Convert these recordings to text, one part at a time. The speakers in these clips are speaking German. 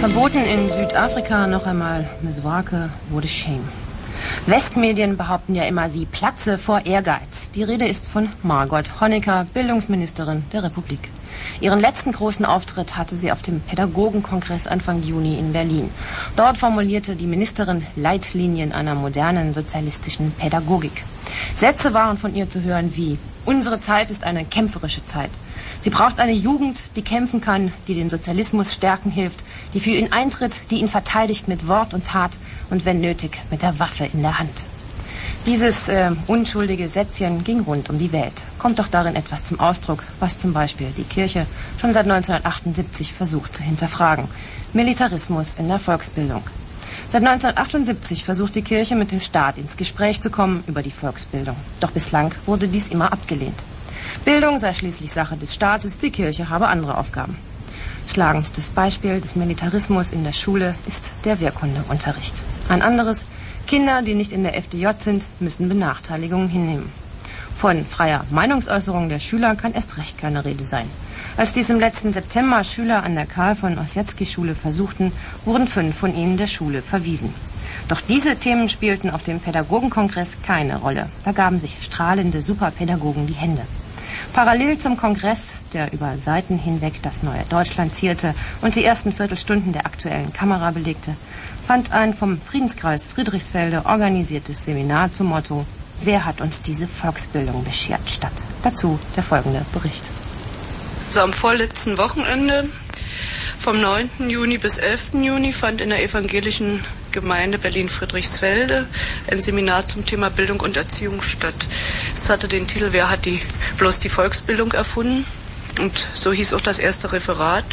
Verboten in Südafrika noch einmal Miswake wurde Shame. Westmedien behaupten ja immer, sie platze vor Ehrgeiz. Die Rede ist von Margot Honecker, Bildungsministerin der Republik. Ihren letzten großen Auftritt hatte sie auf dem Pädagogenkongress Anfang Juni in Berlin. Dort formulierte die Ministerin Leitlinien einer modernen sozialistischen Pädagogik. Sätze waren von ihr zu hören wie: Unsere Zeit ist eine kämpferische Zeit. Sie braucht eine Jugend, die kämpfen kann, die den Sozialismus stärken hilft, die für ihn eintritt, die ihn verteidigt mit Wort und Tat und wenn nötig mit der Waffe in der Hand. Dieses unschuldige Sätzchen ging rund um die Welt. Kommt doch darin etwas zum Ausdruck, was zum Beispiel die Kirche schon seit 1978 versucht zu hinterfragen. Militarismus in der Volksbildung. Seit 1978 versucht die Kirche mit dem Staat ins Gespräch zu kommen über die Volksbildung. Doch bislang wurde dies immer abgelehnt. Bildung sei schließlich Sache des Staates, die Kirche habe andere Aufgaben. Schlagendstes Beispiel des Militarismus in der Schule ist der Wehrkundeunterricht. Ein anderes: Kinder, die nicht in der FDJ sind, müssen Benachteiligungen hinnehmen. Von freier Meinungsäußerung der Schüler kann erst recht keine Rede sein. Als dies im letzten September Schüler an der Karl von Ossietzky-Schule versuchten, wurden 5 von ihnen der Schule verwiesen. Doch diese Themen spielten auf dem Pädagogenkongress keine Rolle. Da gaben sich strahlende Superpädagogen die Hände. Parallel zum Kongress, der über Seiten hinweg das neue Deutschland zierte und die ersten Viertelstunden der aktuellen Kamera belegte, fand ein vom Friedenskreis Friedrichsfelde organisiertes Seminar zum Motto „Wer hat uns diese Volksbildung beschert?" statt. Dazu der folgende Bericht. Also am vorletzten Wochenende, vom 9. Juni bis 11. Juni, fand in der evangelischen Gemeinde Berlin-Friedrichsfelde ein Seminar zum Thema Bildung und Erziehung statt. Es hatte den Titel „Wer hat bloß die Volksbildung erfunden?" Und so hieß auch das erste Referat,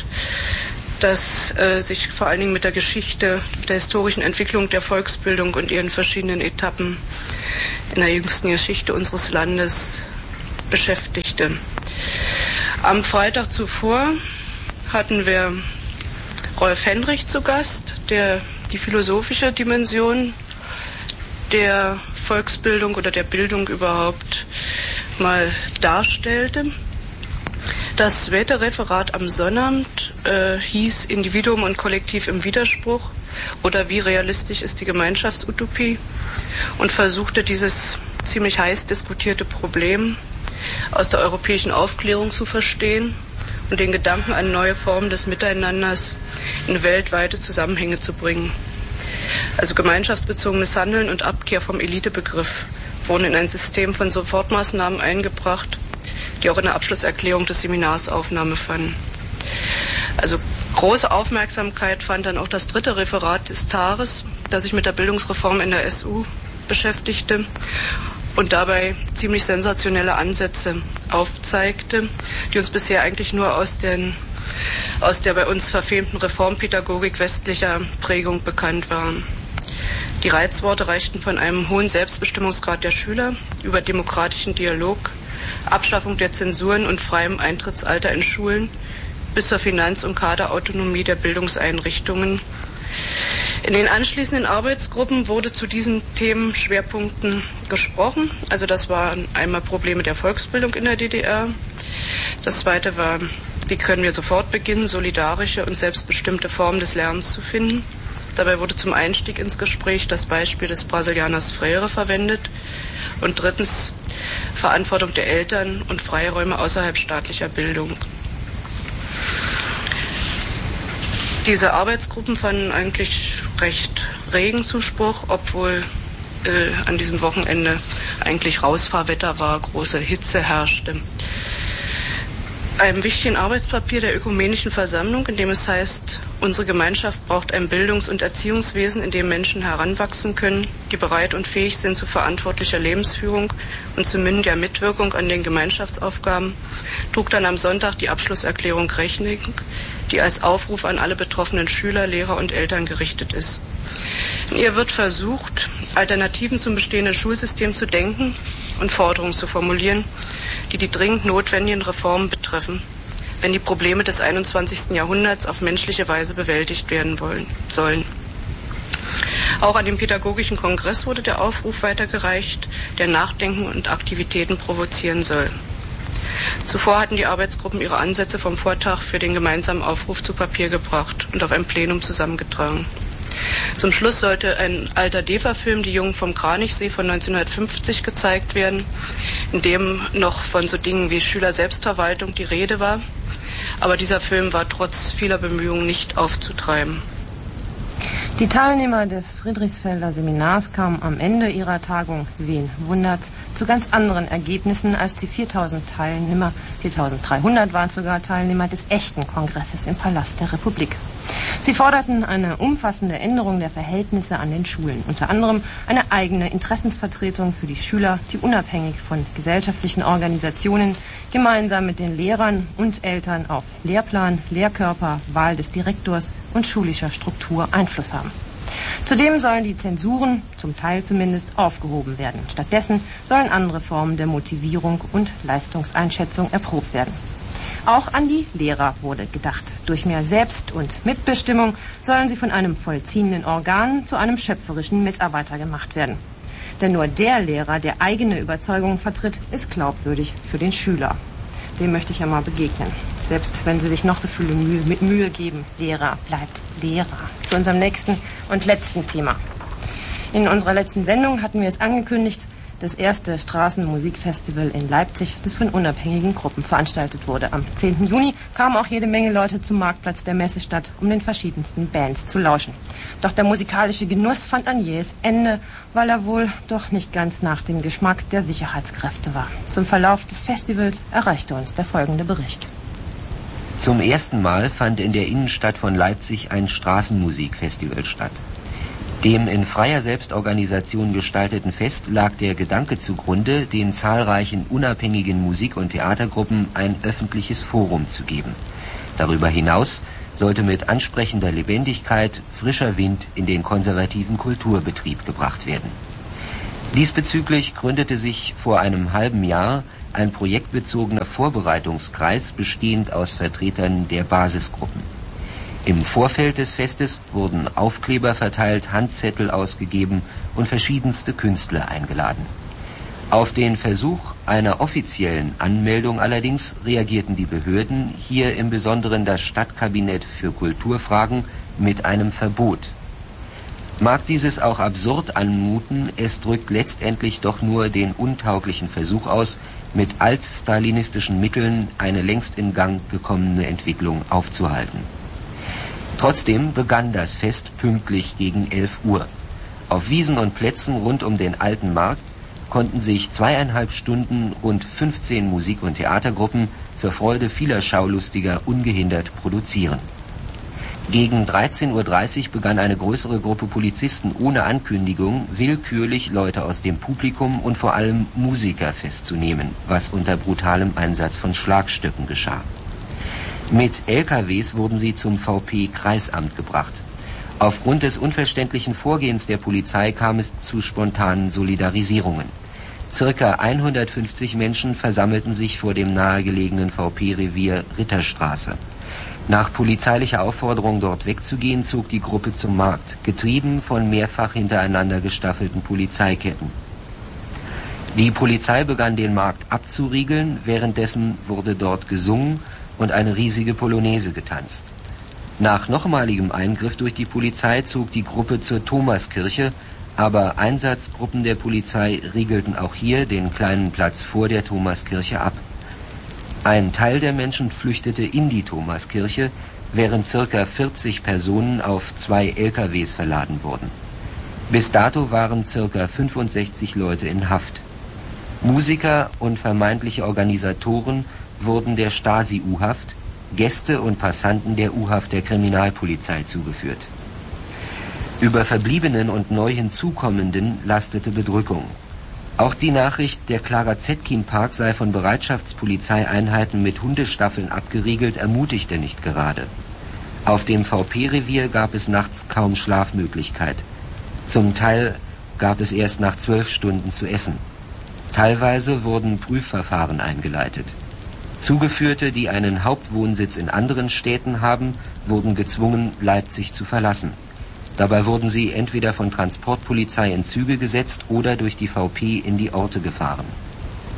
das sich vor allen Dingen mit der Geschichte, der historischen Entwicklung der Volksbildung und ihren verschiedenen Etappen in der jüngsten Geschichte unseres Landes beschäftigte. Am Freitag zuvor hatten wir Rolf Henrich zu Gast, der die philosophische Dimension der Volksbildung oder der Bildung überhaupt mal darstellte. Das zweite Referat am Sonnabend hieß Individuum und Kollektiv im Widerspruch oder wie realistisch ist die Gemeinschaftsutopie und versuchte dieses ziemlich heiß diskutierte Problem aus der europäischen Aufklärung zu verstehen und den Gedanken an neue Formen des Miteinanders in weltweite Zusammenhänge zu bringen. Also gemeinschaftsbezogenes Handeln und Abkehr vom Elitebegriff wurden in ein System von Sofortmaßnahmen eingebracht, die auch in der Abschlusserklärung des Seminars Aufnahme fanden. Also große Aufmerksamkeit fand dann auch das dritte Referat des Tages, das sich mit der Bildungsreform in der SU beschäftigte und dabei ziemlich sensationelle Ansätze aufzeigte, die uns bisher eigentlich nur aus der bei uns verfemten Reformpädagogik westlicher Prägung bekannt waren. Die Reizworte reichten von einem hohen Selbstbestimmungsgrad der Schüler über demokratischen Dialog, Abschaffung der Zensuren und freiem Eintrittsalter in Schulen bis zur Finanz- und Kaderautonomie der Bildungseinrichtungen. In den anschließenden Arbeitsgruppen wurde zu diesen Themenschwerpunkten gesprochen. Also das waren einmal Probleme der Volksbildung in der DDR. Das zweite war, wie können wir sofort beginnen, solidarische und selbstbestimmte Formen des Lernens zu finden. Dabei wurde zum Einstieg ins Gespräch das Beispiel des Brasilianers Freire verwendet. Und drittens Verantwortung der Eltern und Freiräume außerhalb staatlicher Bildung. Diese Arbeitsgruppen fanden eigentlich recht regen Zuspruch, obwohl an diesem Wochenende eigentlich Rausfahrwetter war, große Hitze herrschte. Einem wichtigen Arbeitspapier der Ökumenischen Versammlung, in dem es heißt, unsere Gemeinschaft braucht ein Bildungs- und Erziehungswesen, in dem Menschen heranwachsen können, die bereit und fähig sind zu verantwortlicher Lebensführung und zu mündiger Mitwirkung an den Gemeinschaftsaufgaben, trug dann am Sonntag die Abschlusserklärung Rechnung, die als Aufruf an alle betroffenen Schüler, Lehrer und Eltern gerichtet ist. In ihr wird versucht, Alternativen zum bestehenden Schulsystem zu denken und Forderungen zu formulieren, die dringend notwendigen Reformen betreffen, wenn die Probleme des 21. Jahrhunderts auf menschliche Weise bewältigt werden sollen. Auch an dem Pädagogischen Kongress wurde der Aufruf weitergereicht, der Nachdenken und Aktivitäten provozieren soll. Zuvor hatten die Arbeitsgruppen ihre Ansätze vom Vortag für den gemeinsamen Aufruf zu Papier gebracht und auf ein Plenum zusammengetragen. Zum Schluss sollte ein alter DEFA-Film, Die Jungen vom Kranichsee von 1950, gezeigt werden, in dem noch von so Dingen wie Schüler-Selbstverwaltung die Rede war. Aber dieser Film war trotz vieler Bemühungen nicht aufzutreiben. Die Teilnehmer des Friedrichsfelder Seminars kamen am Ende ihrer Tagung, wen wundert's, zu ganz anderen Ergebnissen als die 4000 Teilnehmer, 4300 waren sogar Teilnehmer des echten Kongresses im Palast der Republik. Sie forderten eine umfassende Änderung der Verhältnisse an den Schulen, unter anderem eine eigene Interessensvertretung für die Schüler, die unabhängig von gesellschaftlichen Organisationen gemeinsam mit den Lehrern und Eltern auf Lehrplan, Lehrkörper, Wahl des Direktors und schulischer Struktur Einfluss haben. Zudem sollen die Zensuren, zum Teil zumindest, aufgehoben werden. Stattdessen sollen andere Formen der Motivierung und Leistungseinschätzung erprobt werden. Auch an die Lehrer wurde gedacht. Durch mehr Selbst- und Mitbestimmung sollen sie von einem vollziehenden Organ zu einem schöpferischen Mitarbeiter gemacht werden. Denn nur der Lehrer, der eigene Überzeugungen vertritt, ist glaubwürdig für den Schüler. Dem möchte ich ja mal begegnen. Selbst wenn sie sich noch so viel Mühe geben. Lehrer bleibt Lehrer. Zu unserem nächsten und letzten Thema. In unserer letzten Sendung hatten wir es angekündigt, das erste Straßenmusikfestival in Leipzig, das von unabhängigen Gruppen veranstaltet wurde. Am 10. Juni kamen auch jede Menge Leute zum Marktplatz der Messestadt, um den verschiedensten Bands zu lauschen. Doch der musikalische Genuss fand ein jähes Ende, weil er wohl doch nicht ganz nach dem Geschmack der Sicherheitskräfte war. Zum Verlauf des Festivals erreichte uns der folgende Bericht. Zum ersten Mal fand in der Innenstadt von Leipzig ein Straßenmusikfestival statt. Dem in freier Selbstorganisation gestalteten Fest lag der Gedanke zugrunde, den zahlreichen unabhängigen Musik- und Theatergruppen ein öffentliches Forum zu geben. Darüber hinaus sollte mit ansprechender Lebendigkeit frischer Wind in den konservativen Kulturbetrieb gebracht werden. Diesbezüglich gründete sich vor einem halben Jahr ein projektbezogener Vorbereitungskreis bestehend aus Vertretern der Basisgruppen. Im Vorfeld des Festes wurden Aufkleber verteilt, Handzettel ausgegeben und verschiedenste Künstler eingeladen. Auf den Versuch einer offiziellen Anmeldung allerdings reagierten die Behörden, hier im Besonderen das Stadtkabinett für Kulturfragen, mit einem Verbot. Mag dieses auch absurd anmuten, es drückt letztendlich doch nur den untauglichen Versuch aus, mit altstalinistischen Mitteln eine längst in Gang gekommene Entwicklung aufzuhalten. Trotzdem begann das Fest pünktlich gegen 11 Uhr. Auf Wiesen und Plätzen rund um den Alten Markt konnten sich 2,5 Stunden rund 15 Musik- und Theatergruppen zur Freude vieler Schaulustiger ungehindert produzieren. Gegen 13:30 Uhr begann eine größere Gruppe Polizisten ohne Ankündigung willkürlich Leute aus dem Publikum und vor allem Musiker festzunehmen, was unter brutalem Einsatz von Schlagstöcken geschah. Mit LKWs wurden sie zum VP-Kreisamt gebracht. Aufgrund des unverständlichen Vorgehens der Polizei kam es zu spontanen Solidarisierungen. Circa 150 Menschen versammelten sich vor dem nahegelegenen VP-Revier Ritterstraße. Nach polizeilicher Aufforderung, dort wegzugehen, zog die Gruppe zum Markt, getrieben von mehrfach hintereinander gestaffelten Polizeiketten. Die Polizei begann den Markt abzuriegeln, währenddessen wurde dort gesungen und eine riesige Polonaise getanzt. Nach nochmaligem Eingriff durch die Polizei zog die Gruppe zur Thomaskirche, aber Einsatzgruppen der Polizei riegelten auch hier den kleinen Platz vor der Thomaskirche ab. Ein Teil der Menschen flüchtete in die Thomaskirche, während ca. 40 Personen auf 2 LKWs verladen wurden. Bis dato waren ca. 65 Leute in Haft. Musiker und vermeintliche Organisatoren wurden der Stasi-U-Haft, Gäste und Passanten der U-Haft der Kriminalpolizei zugeführt. Über Verbliebenen und neu hinzukommenden lastete Bedrückung. Auch die Nachricht, der Clara Zetkin-Park sei von Bereitschaftspolizeieinheiten mit Hundestaffeln abgeriegelt, ermutigte nicht gerade. Auf dem VP-Revier gab es nachts kaum Schlafmöglichkeit. Zum Teil gab es erst nach 12 Stunden zu essen. Teilweise wurden Prüfverfahren eingeleitet. Zugeführte, die einen Hauptwohnsitz in anderen Städten haben, wurden gezwungen, Leipzig zu verlassen. Dabei wurden sie entweder von Transportpolizei in Züge gesetzt oder durch die VP in die Orte gefahren.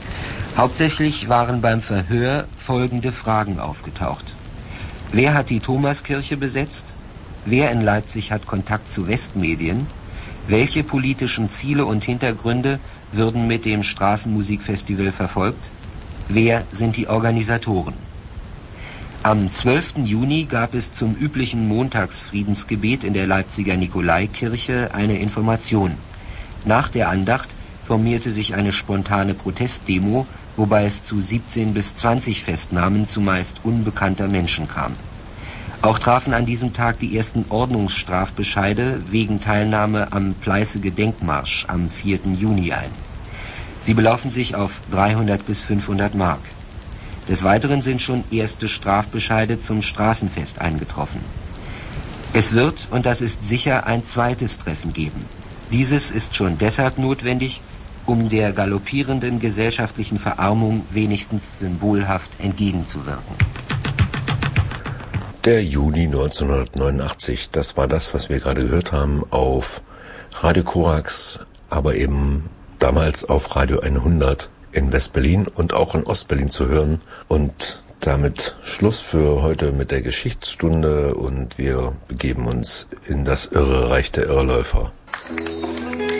Hauptsächlich waren beim Verhör folgende Fragen aufgetaucht. Wer hat die Thomaskirche besetzt? Wer in Leipzig hat Kontakt zu Westmedien? Welche politischen Ziele und Hintergründe würden mit dem Straßenmusikfestival verfolgt? Wer sind die Organisatoren? Am 12. Juni gab es zum üblichen Montagsfriedensgebet in der Leipziger Nikolaikirche eine Information. Nach der Andacht formierte sich eine spontane Protestdemo, wobei es zu 17 bis 20 Festnahmen zumeist unbekannter Menschen kam. Auch trafen an diesem Tag die ersten Ordnungsstrafbescheide wegen Teilnahme am Pleiße-Gedenkmarsch am 4. Juni ein. Sie belaufen sich auf 300 bis 500 Mark. Des Weiteren sind schon erste Strafbescheide zum Straßenfest eingetroffen. Es wird, und das ist sicher, ein zweites Treffen geben. Dieses ist schon deshalb notwendig, um der galoppierenden gesellschaftlichen Verarmung wenigstens symbolhaft entgegenzuwirken. Der Juni 1989, das war das, was wir gerade gehört haben auf Radio Korax, aber eben damals auf Radio 100 in West-Berlin und auch in Ost-Berlin zu hören. Und damit Schluss für heute mit der Geschichtsstunde und wir begeben uns in das irre Reich der Irrläufer.